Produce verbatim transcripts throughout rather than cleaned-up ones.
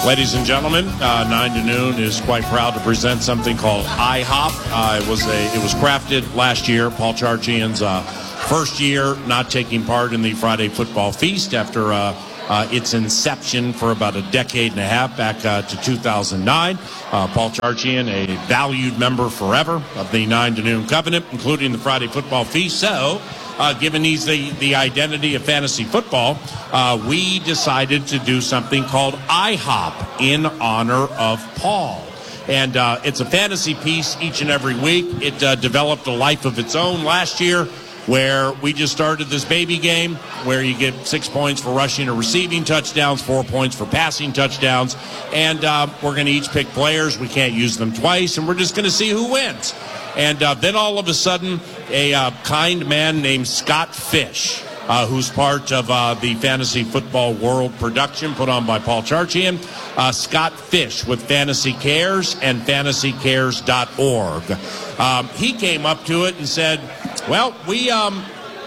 Ladies and gentlemen, uh, nine to noon is quite proud to present something called IHOP. Uh, it was a it was crafted last year. Paul Charchian's uh, first year not taking part in the Friday Football Feast after uh, uh, its inception for about a decade and a half back uh, to two thousand nine. Uh, Paul Charchian, a valued member forever of the nine to noon covenant, including the Friday Football Feast. So, Uh, given he's the, the identity of fantasy football, uh, we decided to do something called IHOP in honor of Paul. And uh, it's a fantasy piece each and every week. It uh, developed a life of its own last year, where we just started this baby game where you get six points for rushing or receiving touchdowns, four points for passing touchdowns. And uh, we're going to each pick players. We can't use them twice, and we're just going to see who wins. And uh, then all of a sudden, a uh, kind man named Scott Fish, uh, who's part of uh, the Fantasy Football World production put on by Paul Charchian, uh, Scott Fish with Fantasy Cares and fantasy cares dot org. Um, he came up to it and said, well, we um,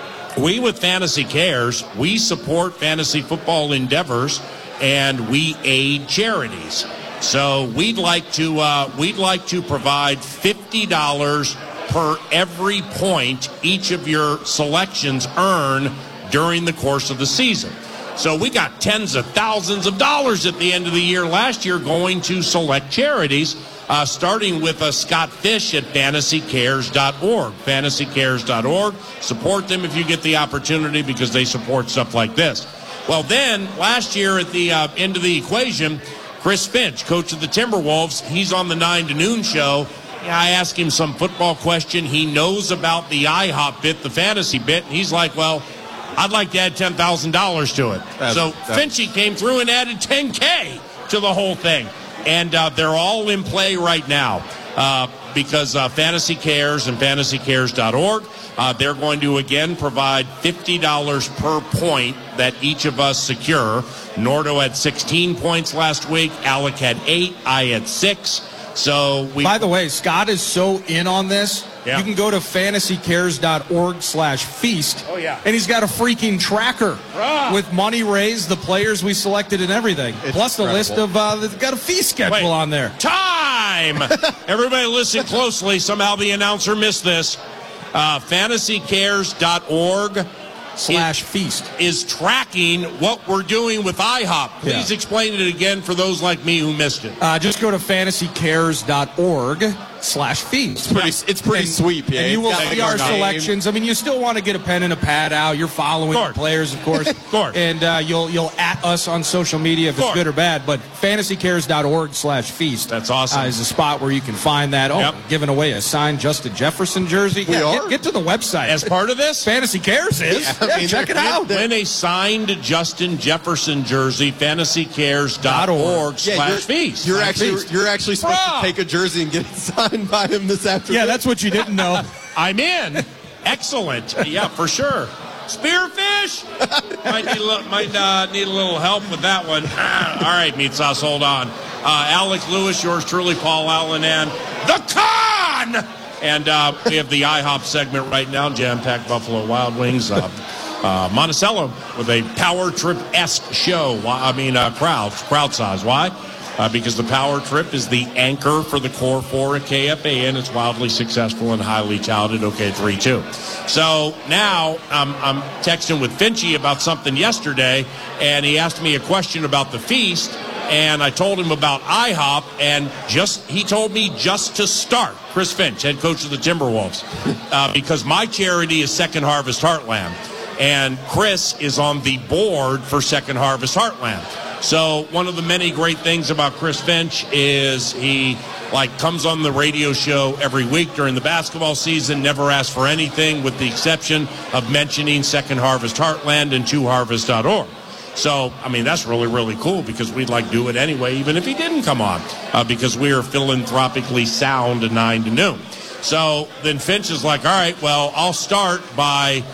we with Fantasy Cares, we support fantasy football endeavors and we aid charities. So we'd like to uh, we'd like to provide fifty dollars per every point each of your selections earn during the course of the season. So we got tens of thousands of dollars at the end of the year last year going to select charities, uh, starting with uh, Scott Fish at fantasy cares dot org. fantasy cares dot org. Support them if you get the opportunity because they support stuff like this. Well, then last year at the uh, end of the equation, Chris Finch, coach of the Timberwolves, he's on the nine to noon show. I asked him some football question. He knows about the IHOP bit, the fantasy bit. And he's like, well, I'd like to add ten thousand dollars to it. That's, so that's... Finchy came through and added ten K to the whole thing. And uh, they're all in play right now uh, because uh, Fantasy Cares and fantasy cares dot org, uh, they're going to, again, provide fifty dollars per point that each of us secure. Nordo had sixteen points last week. Alec had eight. I had six. So we. By the way, Scott is so in on this. Yeah. You can go to fantasy cares dot org slash feast. Oh, yeah. And he's got a freaking tracker ah. with money raised, the players we selected, and everything. It's Plus the incredible. list of, uh, they've got a fee schedule Wait. on there. Time! Everybody listen closely. Somehow the announcer missed this. Uh, fantasy cares dot org slash feast is tracking what we're doing with IHOP. Please yeah. explain it again for those like me who missed it. Uh, just go to fantasy cares dot org slash feast. It's pretty, it's pretty and, sweet, yeah. And you will yeah, see our name. selections. I mean, you still want to get a pen and a pad out. You're following the players, of course. Of course. And uh, you'll you'll at us on social media if it's good or bad. But fantasy cares dot org slash feast. That's awesome. Uh, is a spot where you can find that. Oh, yep. giving away a signed Justin Jefferson jersey. We yeah, are? Get, get to the website. As part of this? Fantasy Cares is. Yeah, yeah I mean, check it out. Win a signed Justin Jefferson jersey, fantasy cares dot org yeah, slash feast. You're actually feast. you're actually supposed Bruh. to take a jersey and get it signed by him this afternoon. Yeah, that's what you didn't know. I'm in. Excellent. Yeah, for sure. Spearfish might need a little, might uh, need a little help with that one. Ah, all right, meat sauce. Hold on. Uh, Alec Lewis, yours truly, Paul Allen, and the Con. And uh, we have the IHOP segment right now. Jam-packed Buffalo Wild Wings. Uh, uh, Monticello with a Power Trip-esque show. I mean, uh, crowd, crowd size. Why? Uh, because the Power Trip is the anchor for the Core four at K F A N. It's wildly successful and highly touted. Okay, three two. So now um, I'm texting with Finchy about something yesterday, and he asked me a question about the feast, and I told him about IHOP, and just he told me just to start. Chris Finch, head coach of the Timberwolves, uh, because my charity is Second Harvest Heartland, and Chris is on the board for Second Harvest Heartland. So one of the many great things about Chris Finch is he like comes on the radio show every week during the basketball season, never asks for anything with the exception of mentioning Second Harvest Heartland and two harvest dot org. So, I mean, that's really, really cool because we'd like to do it anyway, even if he didn't come on, uh, because we are philanthropically sound at nine to noon. So then Finch is like, all right, well, I'll start by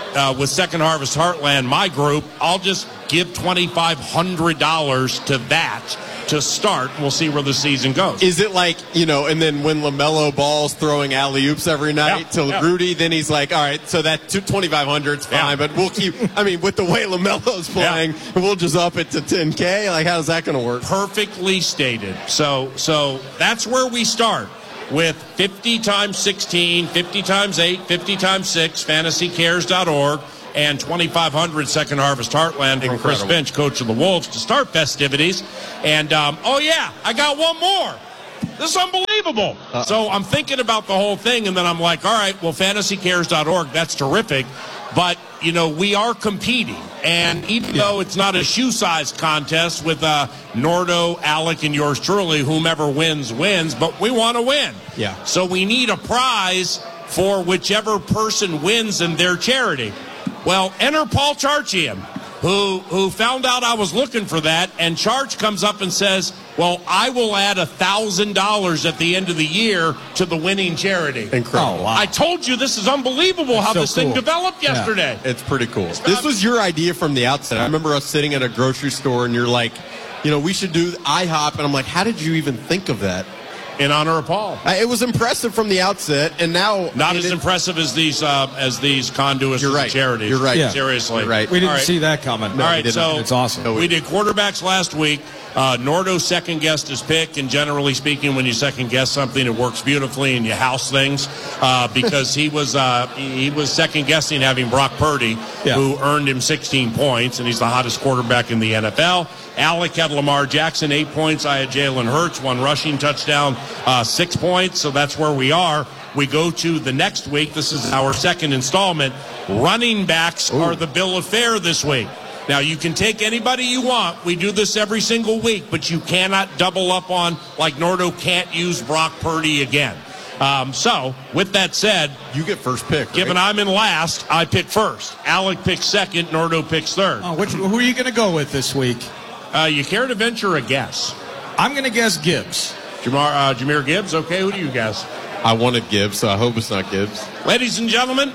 uh, with Second Harvest Heartland, my group, I'll just give twenty-five hundred dollars to that to start. We'll see where the season goes. Is it like, you know, and then when LaMelo Ball's throwing alley-oops every night Yeah, to yeah. Rudy, then he's like, all right, so that twenty-five hundred is fine, Yeah. but we'll keep, I mean, with the way LaMelo's playing, we'll just up it to ten K? Like, how's that going to work? Perfectly stated. So, so that's where we start with fifty times sixteen, fifty times eight, fifty times six, fantasy cares dot org, and twenty-five hundred Second Harvest Heartland from Chris Incredible. Finch, coach of the Wolves, to start festivities. And, um, oh, yeah, I got one more. This is unbelievable. Uh-oh. So I'm thinking about the whole thing, and then I'm like, all right, well, fantasy cares dot org, that's terrific. But, you know, we are competing. And even yeah. though it's not a shoe-size contest with uh, Nordo, Alec, and yours truly, whomever wins, wins, but we want to win. Yeah. So we need a prize for whichever person wins in their charity. Well, enter Paul Charchian, who who found out I was looking for that, and Charch comes up and says, well, I will add one thousand dollars at the end of the year to the winning charity. Incredible. Oh, wow. I told you this is unbelievable That's how so this thing cool. developed yesterday. Yeah, it's pretty cool. This was your idea from the outset. I remember us sitting at a grocery store, and you're like, you know, we should do IHOP, and I'm like, how did you even think of that? In honor of Paul. Uh, it was impressive from the outset, and now Not I mean, as it, impressive as these uh, as these conduits You're and right. charities. You're right. Yeah. Seriously. You're right. We didn't All right. see that coming. All right, we so It's awesome. No, we did quarterbacks last week. Uh, Nordo second guessed his pick, and generally speaking, when you second guess something, it works beautifully and you house things. Uh, because he was uh, he was second guessing having Brock Purdy, Yeah. who earned him sixteen points, and he's the hottest quarterback in the N F L. Alec had Lamar Jackson, eight points. I had Jalen Hurts, one rushing touchdown, uh, six points. So that's where we are. We go to the next week. This is our second installment. Running backs Ooh. are the bill of fare this week. Now, you can take anybody you want. We do this every single week, but you cannot double up on, like Nordo can't use Brock Purdy again. Um, so, with that said, you get first pick. Right? given I'm in last, I pick first. Alec picks second. Nordo picks third. Oh, which, who are you going to go with this week? Uh, you care to venture a guess? I'm going to guess Gibbs. Jamar, uh, Jahmyr Gibbs? Okay, who do you guess? I wanted Gibbs, so I hope it's not Gibbs. Ladies and gentlemen,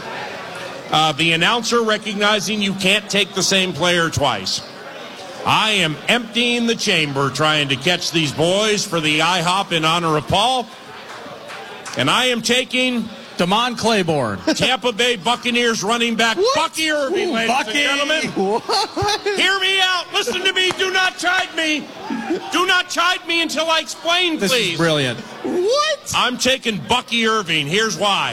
uh, the announcer recognizing you can't take the same player twice. I am emptying the chamber trying to catch these boys for the IHOP in honor of Paul. And I am taking Damon Claiborne. Tampa Bay Buccaneers running back What? Bucky Irving, Ooh, ladies Bucky. and gentlemen. What? Hear me out. Listen to me. Do not chide me. Do not chide me until I explain, This please. is brilliant. What? I'm taking Bucky Irving. Here's why.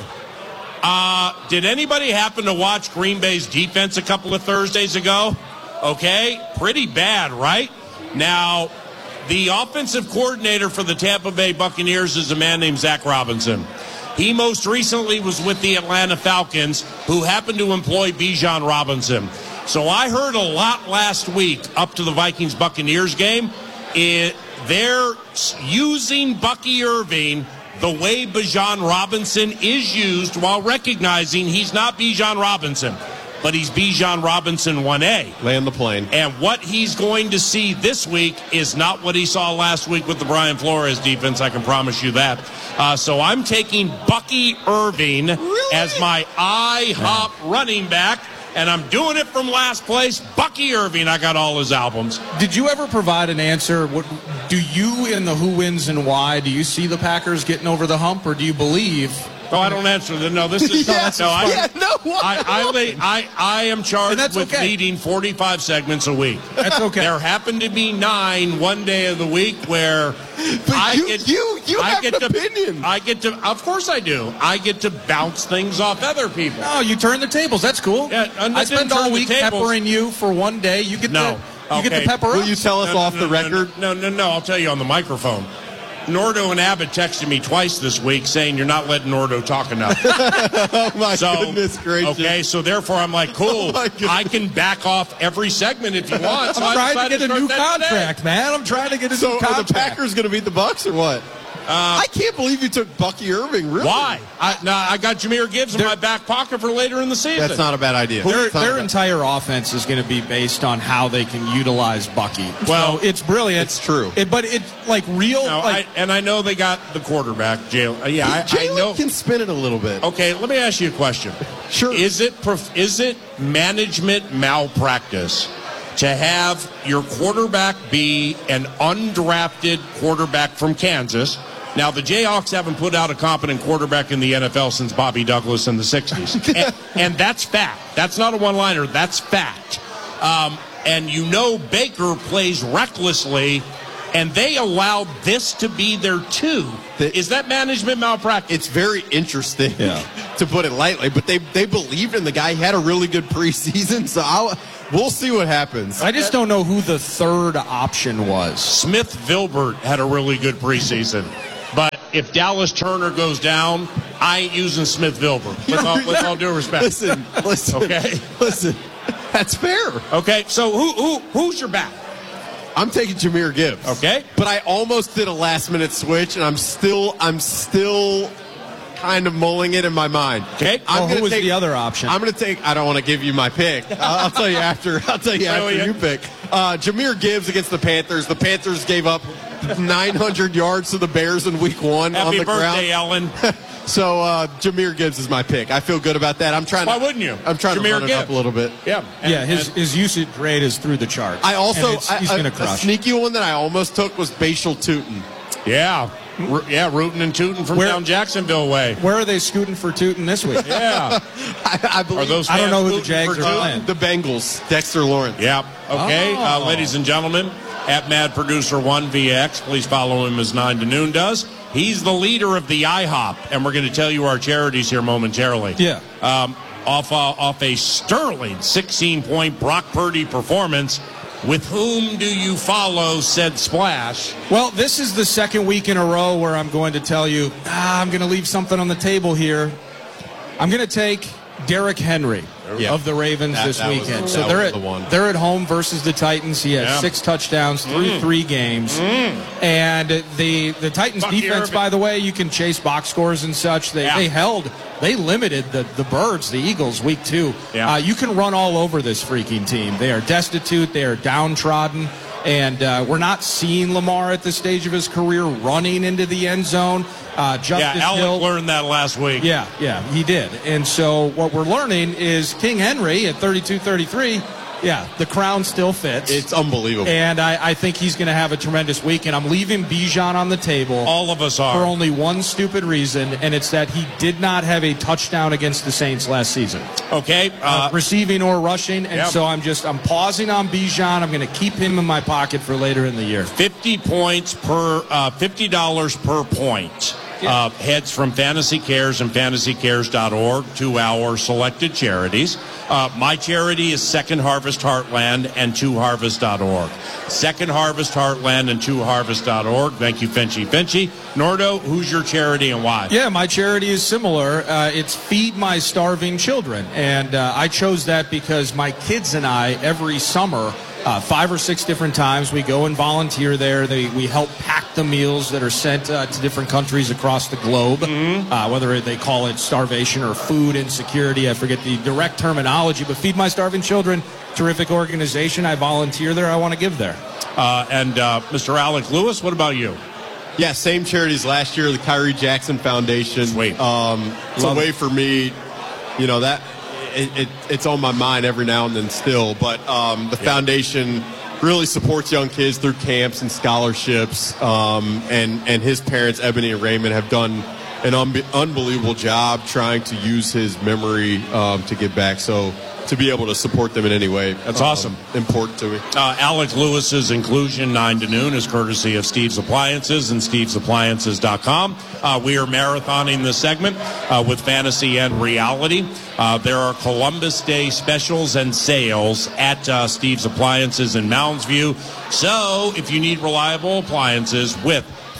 Uh, did anybody happen to watch Green Bay's defense a couple of Thursdays ago? Okay, pretty bad, right? Now, the offensive coordinator for the Tampa Bay Buccaneers is a man named Zach Robinson. He most recently was with the Atlanta Falcons, who happened to employ Bijan Robinson. So I heard a lot last week up to the Vikings-Buccaneers game. It, they're using Bucky Irving the way Bijan Robinson is used, while recognizing he's not Bijan Robinson, but he's Bijan Robinson one A. Land the plane. And what he's going to see this week is not what he saw last week with the Brian Flores defense, I can promise you that. Uh, so I'm taking Bucky Irving Really? as my IHOP running back, and I'm doing it from last place. Bucky Irving, I got all his albums. Did you ever provide an answer? What, do you in the who wins and why, do you see the Packers getting over the hump, or do you believe? Oh, I don't answer that. No, this is Yeah, no. I, yeah, no, what? I, I, lay, I, I am charged And that's with okay. leading forty-five segments a week. That's okay. There happen to be nine one day of the week where But I you- get you- you I have get an to, opinion. I get to. Of course, I do. I get to bounce things off other people. Oh, you turn the tables. That's cool. Yeah, I'm not I spend gonna all turn the week tables. peppering you for one day. You get No. to, you get Okay. to pepper Will us. you tell us No, no, off no, the no, record? No, no, no, no. I'll tell you on the microphone. Nordo and Abbott texted me twice this week saying you're not letting Nordo talk enough. Oh, my So, goodness gracious. okay, so therefore I'm like, cool, Oh, my goodness. I can back off every segment if you want. So I'm I trying to decided get a start new that today. contract, man. I'm trying to get a So new are contract. the Packers going to beat the Bucks or what? Uh, I can't believe you took Bucky Irving. Really? Why? I, no, I got Jahmyr Gibbs in They're, my back pocket for later in the season. That's not a bad idea. Their, their bad. entire offense is going to be based on how they can utilize Bucky. Well, so it's brilliant. It's true. It, but it's like real. No, like, I, and I know they got the quarterback, Jalen. Uh, yeah, I, I Jalen know. can spin it a little bit. Okay, let me ask you a question. Sure. Is it prof- is it management malpractice to have your quarterback be an undrafted quarterback from Kansas? Now, the Jayhawks haven't put out a competent quarterback in the N F L since Bobby Douglas in the sixties. and, and that's fact. That's not a one-liner. That's fact. Um, and you know Baker plays recklessly, and they allowed this to be their two. The, Is that management malpractice? It's very interesting, Yeah. to put it lightly, but they, they believed in the guy. He had a really good preseason, so I'll, we'll see what happens. I just don't know who the third option was. Smith Vilbert had a really good preseason. But if Dallas Turner goes down, I ain't using Smith Vilbert. With all, with all due respect. Listen, listen, Okay. listen. That's fair. Okay, so who who who's your back? I'm taking Jahmyr Gibbs. Okay. But I almost did a last minute switch, and I'm still I'm still kind of mulling it in my mind. Okay. I'm Well, who gonna was take, the other option? I'm going to take. I don't want to give you my pick. I'll, I'll tell you after. I'll tell you Oh, after yeah. you pick. Uh, Jahmyr Gibbs against the Panthers. The Panthers gave up nine hundred yards to the Bears in Week One on Happy the birthday, ground. Ellen. So uh, Jahmyr Gibbs is my pick. I feel good about that. I'm trying. Why to, wouldn't you? I'm trying Jahmyr to run it Gibbs. up a little bit. Yeah. And- yeah, his and- his usage rate is through the charts. I also And it's- I- he's a, going a to crush. sneaky one that I almost took was Bashal Tootin. yeah. R- yeah, rooting and tooting from Where- down Jacksonville way. Where are they scooting for Tootin this week? Yeah. I, I believe Are those I don't fans know who the rooting Jags for are Tootin'? playing. the Bengals. Dexter Lawrence. Yeah. Okay, uh, Oh. ladies and gentlemen, at Mad Producer One V X, please follow him as nine to noon does. He's the leader of the IHOP, and we're going to tell you our charities here momentarily. Yeah. Um, off uh, off a sterling sixteen-point Brock Purdy performance. With whom do you follow said splash? Well, this is the second week in a row where I'm going to tell you, ah, I'm going to leave something on the table here. I'm going to take Derrick Henry Yeah. of the Ravens That- this that was- weekend. that so they're was at, the one. they're at home versus the Titans. He has Yeah. six touchdowns through Mm. three games. And the, the Titans Bucky defense, Irving. by the way, you can chase box scores and such. They, Yeah. they held, they limited the, the Birds, the Eagles, week two. Yeah. Uh, you can run all over this freaking team. They are destitute. They are downtrodden. And uh, we're not seeing Lamar at this stage of his career running into the end zone. Uh, Justice Yeah, Alec Hill. learned that last week. Yeah, yeah, he did. And so what we're learning is King Henry at thirty-two thirty-three, yeah, the crown still fits. It's unbelievable. and I, I think he's going to have a tremendous week. And I'm leaving Bijan on the table All of us are. for only one stupid reason, and it's that he did not have a touchdown against the Saints last season, Okay. uh, Uh, receiving or rushing. And Yep. so I'm just I'm pausing on Bijan. I'm going to keep him in my pocket for later in the year. fifty points per, uh, fifty dollars per point. Uh, heads from Fantasy Cares and fantasy cares dot org to our selected charities. Uh, my charity is Second Harvest Heartland and two harvest dot org. Second Harvest Heartland and two harvest dot org. Thank you, Finchy. Finchy, Nordo, who's your charity and why? Yeah, my charity is similar. Uh, it's Feed My Starving Children. And uh, I chose that because my kids and I, every summer, uh, five or six different times, we go and volunteer there. They, we help pack the meals that are sent uh, to different countries across the globe, Mm-hmm. uh, whether they call it starvation or food insecurity. I forget the direct terminology, but Feed My Starving Children, terrific organization. I volunteer there. I want to give there. Uh, and uh, Mister Alec Lewis, what about you? Yeah, same charities last year, the Kyrie Jackson Foundation. Sweet. Um, it's Love a way it. for me, you know, that it, it, it's on my mind every now and then still. But um, the foundation really supports young kids through camps and scholarships. Um, and, and his parents, Ebony and Raymond, have done an un- unbelievable job trying to use his memory um, to give back. So to be able to support them in any way. That's um, awesome. Important to me. Uh, Alec Lewis's inclusion nine to noon is courtesy of Steve's Appliances and steves appliances dot com. Uh, we are marathoning this segment uh, with fantasy and reality. Uh, there are Columbus Day specials and sales at uh, Steve's Appliances in Mounds View. So if you need reliable appliances with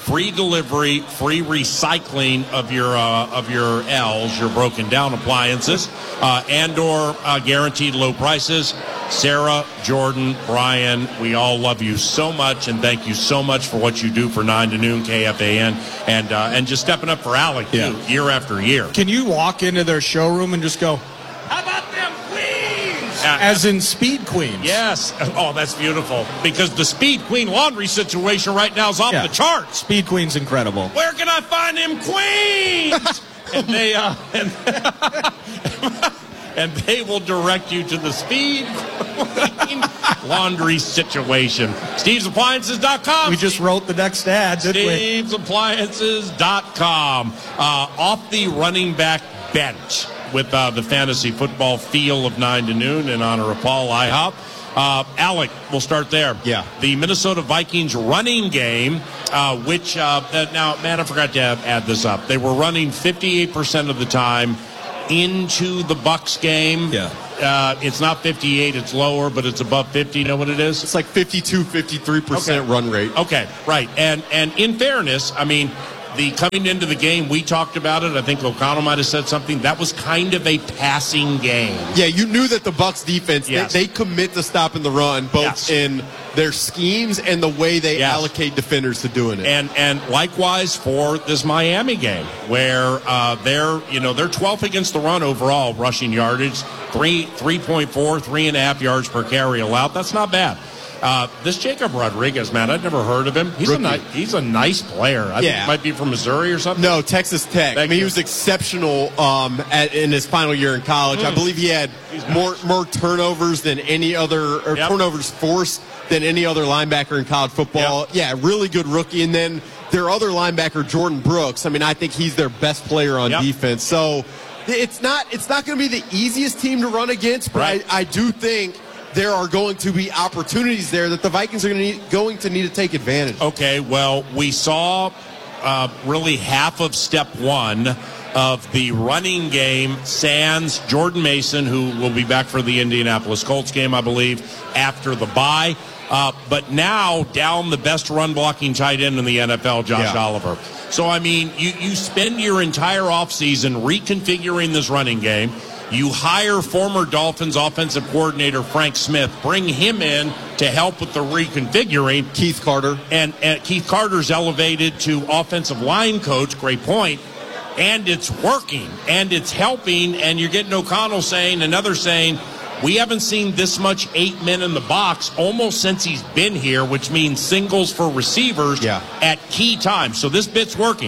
free delivery, free recycling of your uh, of your L's, your broken down appliances, uh, and or uh, guaranteed low prices. Sarah, Jordan, Brian, we all love you so much, and thank you so much for what you do for nine to noon K F A N, and uh, and just stepping up for Alec too, Yeah. year after year. Can you walk into their showroom and just go, how about them queens? Uh, As in Speed Queens. Yes. Oh, that's beautiful. Because the Speed Queen laundry situation right now is off Yeah. the charts. Speed Queen's incredible. Where can I find them queens? and they uh, and, and they will direct you to the Speed Queen laundry situation. Steve's Appliances dot com. We just wrote the next ad, didn't we? Steve's Appliances dot com. Uh, off the running back bench with uh, the fantasy football feel of nine to noon in honor of Paul IHOP. Uh, Alec, we'll start there. Yeah. The Minnesota Vikings running game, uh, which, uh, uh, now, man, I forgot to add this up. They were running fifty-eight percent of the time into the Bucs game. Yeah. Uh, it's not fifty-eight, it's lower, but it's above fifty. You know what it is? It's like fifty-two, fifty-three percent Okay. run rate. Okay, right. And and in fairness, I mean, the coming into the game, we talked about it. I think O'Connell might have said something. That was kind of a passing game. Yeah, you knew that the Bucs defense, Yes. they, they commit to stopping the run, both Yes. in their schemes and the way they Yes. allocate defenders to doing it. And and likewise for this Miami game, where uh, they're you know they're twelfth against the run overall rushing yardage, three three point four, three and a half yards per carry allowed. That's not bad. Uh, this Jacob Rodriguez, man, I'd never heard of him. He's Rookie. a ni- he's a nice player. I think Yeah. he might be from Missouri or something. No, Texas Tech. Thank I mean, you. he was exceptional um, at, in his final year in college. I believe he had more more turnovers than any other, or Yep. turnovers forced than any other linebacker in college football. Yep. Yeah, really good rookie. And then their other linebacker, Jordan Brooks. I mean, I think he's their best player on Yep. defense. So it's not it's not going to be the easiest team to run against, but Right. I, I do think there are going to be opportunities there that the Vikings are going to need, going to need to take advantage. Okay, well, we saw uh, really half of step one of the running game, sans Jordan Mason, who will be back for the Indianapolis Colts game, I believe, after the bye. Uh, but now down the best run-blocking tight end in the N F L, Josh Yeah. Oliver. So, I mean, you, you spend your entire offseason reconfiguring this running game. You hire former Dolphins offensive coordinator Frank Smith, bring him in to help with the reconfiguring. Keith Carter. And, and Keith Carter's elevated to offensive line coach, great point, and it's working, and it's helping, and you're getting O'Connell saying, another saying, we haven't seen this much eight men in the box almost since he's been here, which means singles for receivers Yeah. at key times. So this bit's working.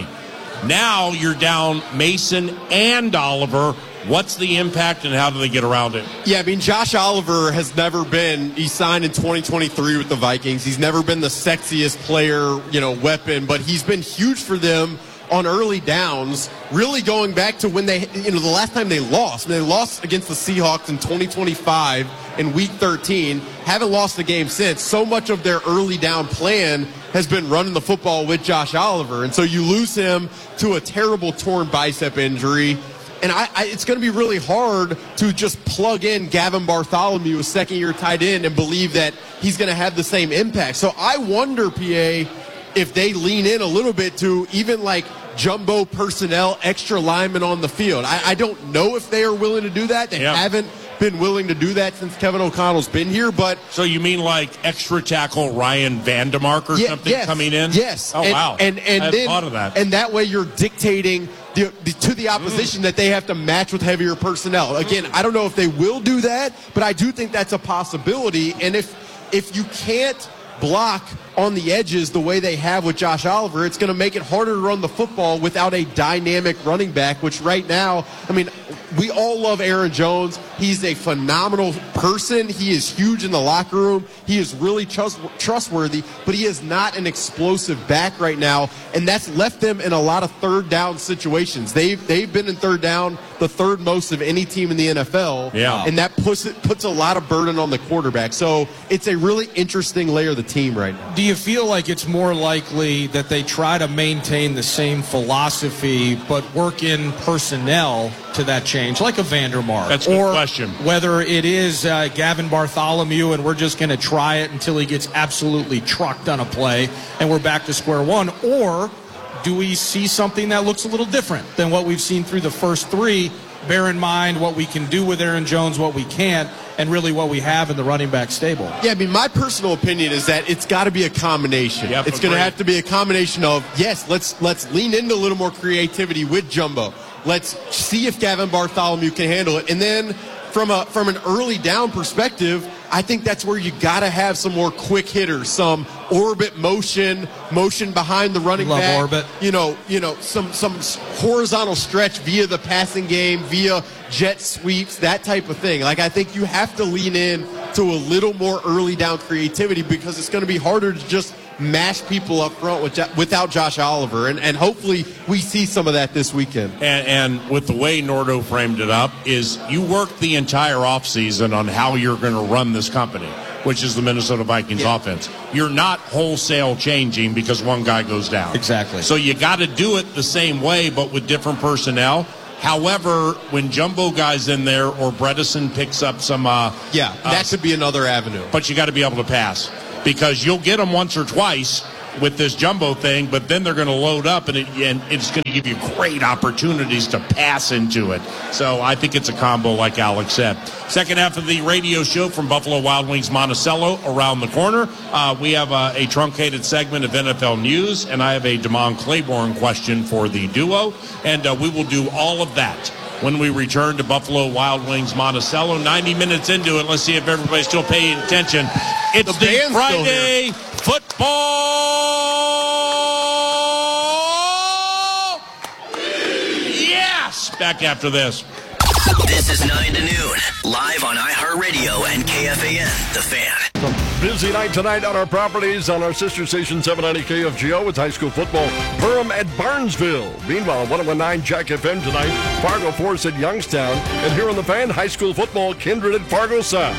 Now you're down Mason and Oliver. What's the impact, and how do they get around it? Yeah, I mean, Josh Oliver has never been, he signed in twenty twenty-three with the Vikings. He's never been the sexiest player, you know, weapon, but he's been huge for them on early downs, really going back to when they, you know, the last time they lost. And they lost against the Seahawks in twenty twenty-five in week thirteen. Haven't lost the game since. So much of their early down plan has been running the football with Josh Oliver. And so you lose him to a terrible torn bicep injury. And I, I, it's going to be really hard to just plug in Gavin Bartholomew, a second-year tight end, and believe that he's going to have the same impact. So I wonder, P A, if they lean in a little bit to even like jumbo personnel, extra linemen on the field. I, I don't know if they are willing to do that. They Yeah. haven't been willing to do that since Kevin O'Connell's been here, but So you mean like extra tackle Ryan Vandemark or yeah, something yes, coming in? Yes. Oh, and, wow. And and I hadn't then thought of that. and that way you're dictating the, the, to the opposition mm. that they have to match with heavier personnel. Again, mm. I don't know if they will do that, but I do think that's a possibility. And if if you can't block on the edges the way they have with Josh Oliver, it's going to make it harder to run the football without a dynamic running back, which right now, I mean, we all love Aaron Jones. He's a phenomenal person. He is huge in the locker room. He is really trust- trustworthy, but he is not an explosive back right now, and that's left them in a lot of third down situations. They've, they've been in third down the third most of any team in the N F L, Yeah. and that puts, it, puts a lot of burden on the quarterback. So it's a really interesting layer of the team right now. Do Do you feel like it's more likely that they try to maintain the same philosophy but work in personnel to that change, like a Vandermark? That's a good or question. Whether it is uh, Gavin Bartholomew and we're just going to try it until he gets absolutely trucked on a play and we're back to square one, or do we see something that looks a little different than what we've seen through the first three? Bear in mind what we can do with Aaron Jones, what we can't, and really what we have in the running back stable. Yeah, I mean, my personal opinion is that it's got to be a combination. Yep, it's going to agreed. have to be a combination of, yes, let's let's lean into a little more creativity with Jumbo. Let's see if Gavin Bartholomew can handle it. And then from a from an early down perspective, I think that's where you got to have some more quick hitters, some orbit motion, motion behind the running Love back. orbit. You know, you know, some some horizontal stretch via the passing game, via jet sweeps, that type of thing. Like, I think you have to lean in to a little more early down creativity because it's going to be harder to just mash people up front with, without Josh Oliver. And, and hopefully we see some of that this weekend. And, and with the way Nordo framed it up is you work the entire offseason on how you're going to run this company, which is the Minnesota Vikings Yeah. offense. You're not wholesale changing because one guy goes down. Exactly. So you got to do it the same way but with different personnel. However, when Jumbo guy's in there or Bredesen picks up some uh, Yeah, that uh, could be another avenue. but you got to be able to pass because you'll get them once or twice with this Jumbo thing, but then they're going to load up and, it, and it's going to give you great opportunities to pass into it. So I think it's a combo like Alex said. Second half of the radio show from Buffalo Wild Wings Monticello around the corner. Uh, we have a, a truncated segment of N F L news, and I have a Damon Claiborne question for the duo, and uh, we will do all of that when we return to Buffalo Wild Wings Monticello. ninety minutes into it. Let's see if everybody's still paying attention. It's The the, band's still Friday football. Yes! Back after this. This is nine to noon, live on iHeartRadio and K F A N, The Fan. Busy night tonight on our properties on our sister station seven ninety K F G O with high school football. Durham at Barnesville. Meanwhile, one oh one nine Jack F M tonight. Fargo Forest at Youngstown. And here on The Fan, high school football, Kindred at Fargo South.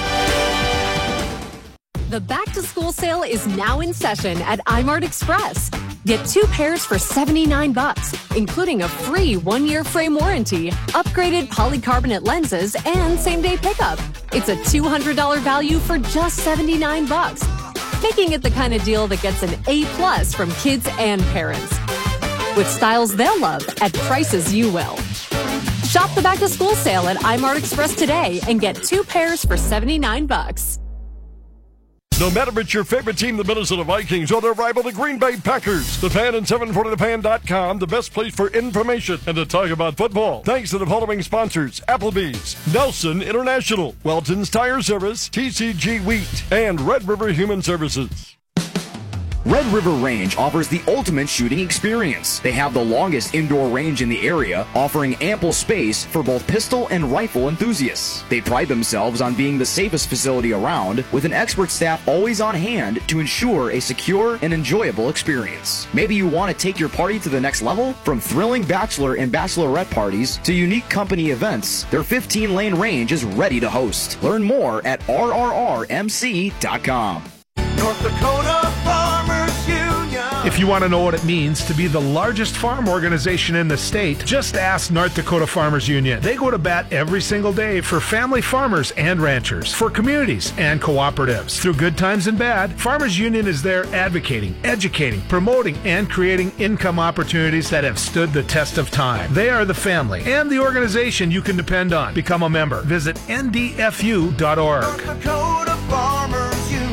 The back-to-school sale is now in session at iMart Express. Get two pairs for seventy-nine bucks, including a free one-year frame warranty, upgraded polycarbonate lenses, and same-day pickup. It's a two hundred dollars value for just seventy-nine bucks, making it the kind of deal that gets an A plus from kids and parents. With styles they'll love at prices you will. Shop the back-to-school sale at iMart Express today and get two pairs for seventy-nine bucks. No matter if it's your favorite team, the Minnesota Vikings, or their rival, the Green Bay Packers, The Fan and seven forty the fan dot com, the best place for information and to talk about football. Thanks to the following sponsors: Applebee's, Nelson International, Welton's Tire Service, T C G Wheat, and Red River Human Services. Red River Range offers the ultimate shooting experience. They have the longest indoor range in the area, offering ample space for both pistol and rifle enthusiasts. They pride themselves on being the safest facility around, with an expert staff always on hand to ensure a secure and enjoyable experience. Maybe you want to take your party to the next level? From thrilling bachelor and bachelorette parties to unique company events, their fifteen lane range is ready to host. Learn more at R R R M C dot com. North Dakota Farmers Union. If you want to know what it means to be the largest farm organization in the state, just ask North Dakota Farmers Union. They go to bat every single day for family farmers and ranchers, for communities and cooperatives. Through good times and bad, Farmers Union is there advocating, educating, promoting, and creating income opportunities that have stood the test of time. They are the family and the organization you can depend on. Become a member. Visit N D F U dot org. North Dakota Farmers Union.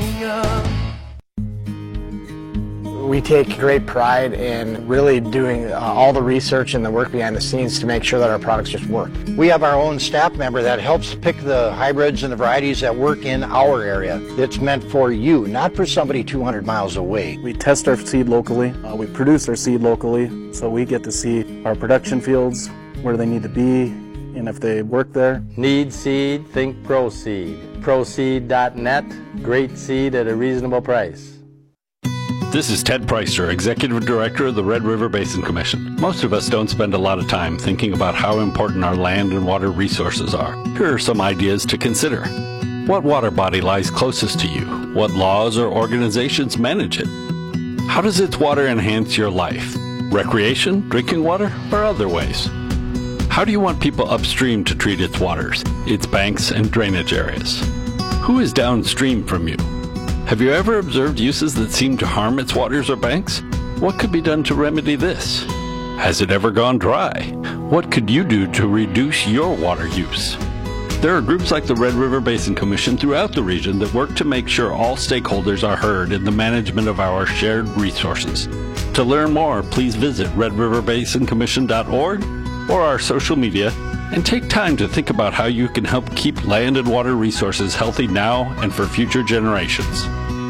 We take great pride in really doing uh, all the research and the work behind the scenes to make sure that our products just work. We have our own staff member that helps pick the hybrids and the varieties that work in our area. It's meant for you, not for somebody two hundred miles away. We test our seed locally. Uh, we produce our seed locally, so we get to see our production fields, where they need to be, and if they work there. Need seed, think ProSeed. ProSeed dot net, great seed at a reasonable price. This is Ted Preister, Executive Director of the Red River Basin Commission. Most of us don't spend a lot of time thinking about how important our land and water resources are. Here are some ideas to consider. What water body lies closest to you? What laws or organizations manage it? How does its water enhance your life? Recreation, drinking water, or other ways? How do you want people upstream to treat its waters, its banks, and drainage areas? Who is downstream from you? Have you ever observed uses that seem to harm its waters or banks? What could be done to remedy this? Has it ever gone dry? What could you do to reduce your water use? There are groups like the Red River Basin Commission throughout the region that work to make sure all stakeholders are heard in the management of our shared resources. To learn more, please visit red river basin commission dot org or our social media and take time to think about how you can help keep land and water resources healthy now and for future generations.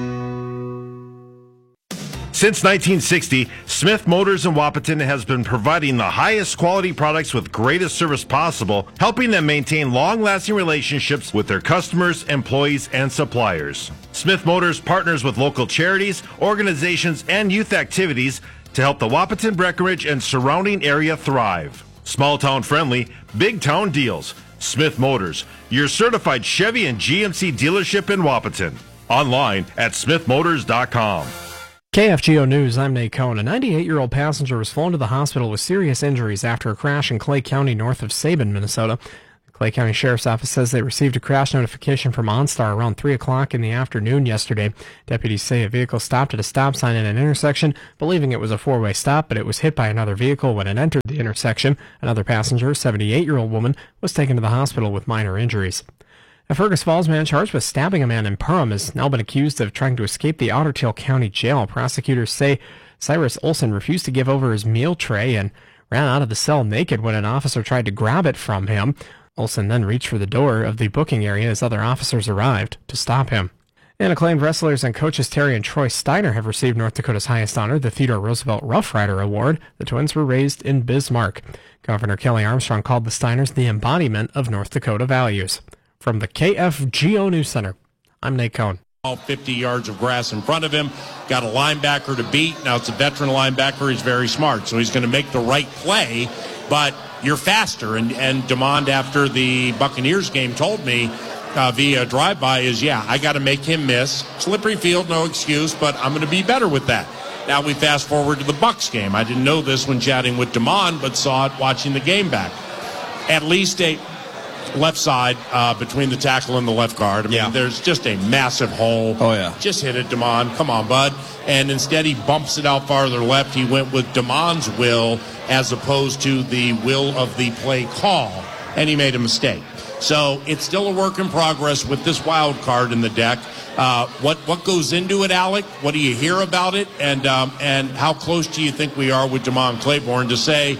Since nineteen sixty, Smith Motors in Wahpeton has been providing the highest quality products with greatest service possible, helping them maintain long-lasting relationships with their customers, employees, and suppliers. Smith Motors partners with local charities, organizations, and youth activities to help the Wahpeton, Breckenridge, and surrounding area thrive. Small town friendly, big town deals. Smith Motors, your certified Chevy and G M C dealership in Wahpeton. Online at smith motors dot com. K F G O News, I'm Nate Cohn. A ninety-eight-year-old passenger was flown to the hospital with serious injuries after a crash in Clay County north of Sabin, Minnesota. The Clay County Sheriff's Office says they received a crash notification from OnStar around three o'clock in the afternoon yesterday. Deputies say a vehicle stopped at a stop sign in an intersection, believing it was a four-way stop, but it was hit by another vehicle when it entered the intersection. Another passenger, a seventy-eight-year-old woman, was taken to the hospital with minor injuries. A Fergus Falls man charged with stabbing a man in Perham has now been accused of trying to escape the Otter Tail County Jail. Prosecutors say Cyrus Olson refused to give over his meal tray and ran out of the cell naked when an officer tried to grab it from him. Olson then reached for the door of the booking area as other officers arrived to stop him. And acclaimed wrestlers and coaches Terry and Troy Steiner have received North Dakota's highest honor, the Theodore Roosevelt Rough Rider Award. The twins were raised in Bismarck. Governor Kelly Armstrong called the Steiners the embodiment of North Dakota values. From the K F G O News Center, I'm Nate Cohn. All fifty yards of grass in front of him, got a linebacker to beat. Now it's a veteran linebacker. He's very smart, so he's going to make the right play, but you're faster. And, and DeMond, after the Buccaneers game, told me uh, via drive-by is, yeah, I got to make him miss. Slippery field, no excuse, but I'm going to be better with that. Now we fast forward to the Bucs game. I didn't know this when chatting with DeMond, but saw it watching the game back. At least a left side uh, between the tackle and the left guard. I mean, yeah. There's just a massive hole. Oh, yeah. Just hit it, DeMond. Come on, bud. And instead he bumps it out farther left. He went with DeMond's will as opposed to the will of the play call, and he made a mistake. So it's still a work in progress with this wild card in the deck. Uh, what what goes into it, Alec? What do you hear about it? And, um, and how close do you think we are with DeMond Claiborne to say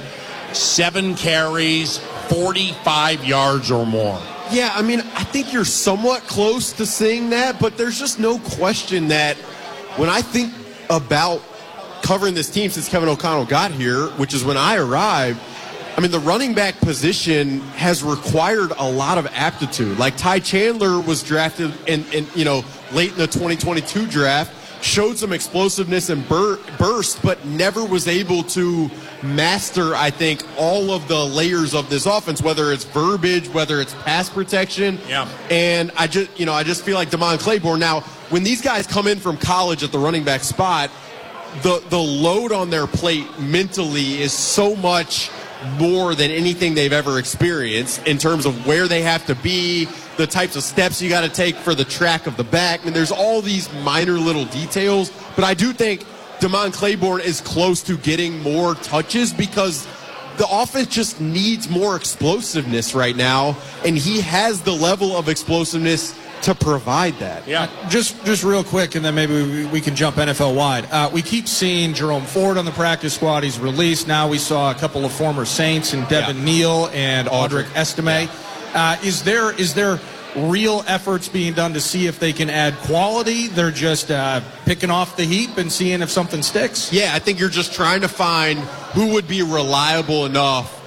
seven carries, forty-five yards or more? Yeah, I mean, I think you're somewhat close to seeing that, but there's just no question that when I think about covering this team since Kevin O'Connell got here, which is when I arrived, I mean, the running back position has required a lot of aptitude. Like Ty Chandler was drafted in, in you know, late in the twenty twenty-two draft, showed some explosiveness and bur- burst, but never was able to master, I think, all of the layers of this offense, whether it's verbiage, whether it's pass protection. Yeah. And I just, you know, I just feel like DeMond Claiborne. Now, when these guys come in from college at the running back spot, the the load on their plate mentally is so much more than anything they've ever experienced in terms of where they have to be, the types of steps you got to take for the track of the back. I mean, there's all these minor little details, but I do think DeMond Claiborne is close to getting more touches because the offense just needs more explosiveness right now, and he has the level of explosiveness to provide that. Yeah, just just real quick, and then maybe we, we can jump N F L wide. Uh, we keep seeing Jerome Ford on the practice squad. He's released. Now we saw a couple of former Saints and Devin yeah. Neal and Audric Estime. Yeah. Uh, is there is there real efforts being done to see if they can add quality? They're just uh, picking off the heap and seeing if something sticks? Yeah, I think you're just trying to find who would be reliable enough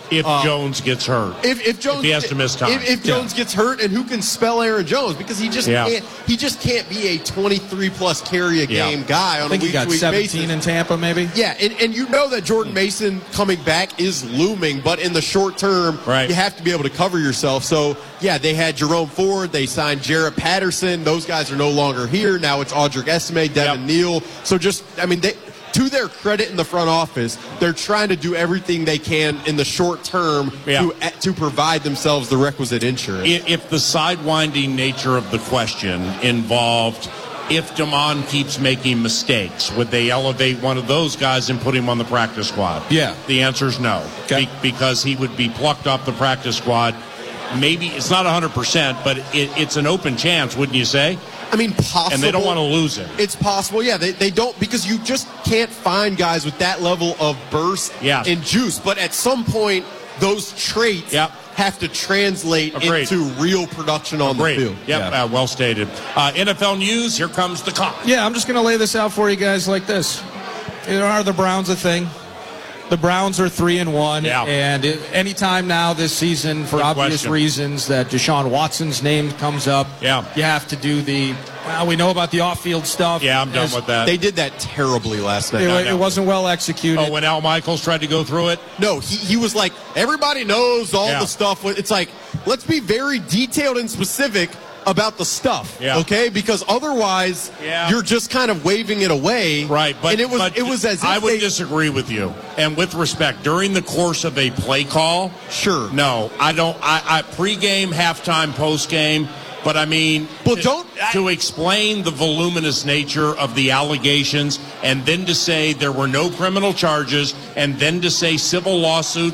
If uh, Jones gets hurt. If, if Jones if he has to miss time. If, if Jones yeah. gets hurt, and who can spell Aaron Jones? Because he just yeah. can't. He just can't be a twenty-three plus carry a game yeah. guy on I think a week he got to week seventeen basis. in Tampa, maybe. Yeah, and, and you know that Jordan Mason coming back is looming, but in the short term, right. you have to be able to cover yourself. So yeah, they had Jerome Ford, they signed Jarrett Patterson. Those guys are no longer here. Now it's Audric Esme, Devin yep. Neal. So just, I mean, they. To their credit in the front office, they're trying to do everything they can in the short term yeah. to, to provide themselves the requisite insurance. If the sidewinding nature of the question involved if Damon keeps making mistakes, would they elevate one of those guys and put him on the practice squad? Yeah. The answer is no, okay. Be- because he would be plucked off the practice squad. Maybe it's not one hundred percent, but it, it's an open chance, wouldn't you say? I mean, possible. And they don't want to lose him. It's possible, yeah. They, they don't, because you just can't find guys with that level of burst yes. and juice. But at some point, those traits yep. have to translate Agreed. into real production on Agreed. the field. Yep, yeah. uh, well stated. Uh, N F L news, here comes the clock. Yeah, I'm just going to lay this out for you guys like this. Are the Browns a thing? The Browns are three and one, yeah. and it, anytime now this season, for Good obvious question. reasons, that Deshaun Watson's name comes up, yeah. you have to do the. Well, we know about the off-field stuff. Yeah, I'm done As, with that. They did that terribly last night. It, it wasn't well executed. Oh, when Al Michaels tried to go through it? No, he, he was like, everybody knows all yeah. the stuff. It's like, let's be very detailed and specific about the stuff, yeah. okay? Because otherwise, yeah. you're just kind of waving it away, right? But and it was but it was as if I would they, disagree with you. And with respect, during the course of a play call, sure, no, I don't. I, I pregame, halftime, postgame. But I mean, well, to, don't I, to explain the voluminous nature of the allegations, and then to say there were no criminal charges, and then to say civil lawsuits